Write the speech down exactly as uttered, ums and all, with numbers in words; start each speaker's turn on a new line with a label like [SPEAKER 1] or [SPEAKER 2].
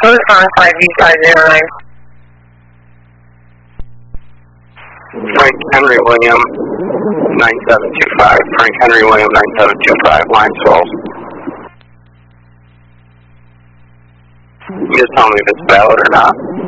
[SPEAKER 1] on five V five zero nine.
[SPEAKER 2] Frank Henry William, nine seven two five. Frank Henry William, nine seven two five. Line twelve. Just tell me if it's valid or not.